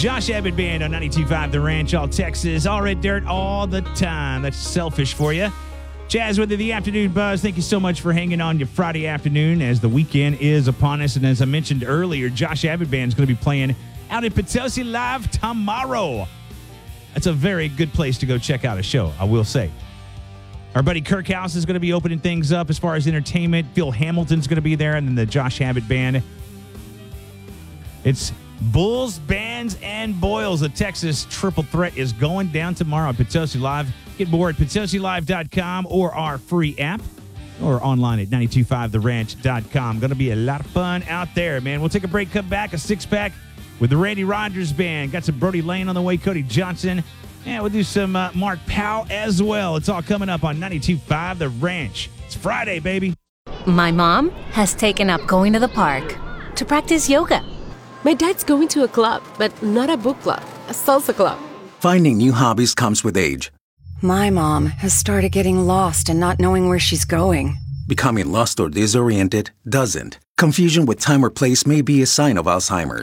Josh Abbott Band on 92.5 The Ranch, all Texas, all red dirt, all the time. That's selfish for you. Jazz with the afternoon buzz. Thank you so much for hanging on your Friday afternoon as the weekend is upon us. And as I mentioned earlier, Josh Abbott Band is going to be playing out at Potosi Live tomorrow. That's a very good place to go check out a show, I will say. Our buddy Kirk House is going to be opening things up as far as entertainment. Phil Hamilton's going to be there, and then the Josh Abbott Band. It's Bulls, Bands, and Boils. The Texas Triple Threat is going down tomorrow at Potosi Live. Get more at PotosiLive.com or our free app or online at 925theranch.com. Going to be a lot of fun out there, man. We'll take a break, come back, a six-pack with the Randy Rogers Band. Got some Brody Lane on the way, Cody Johnson. And we'll do some Mark Powell as well. It's all coming up on 92.5 The Ranch. It's Friday, baby. My mom has taken up going to the park to practice yoga. My dad's going to a club, but not a book club, a salsa club. Finding new hobbies comes with age. My mom has started getting lost and not knowing where she's going. Becoming lost or disoriented doesn't. Confusion with time or place may be a sign of Alzheimer's.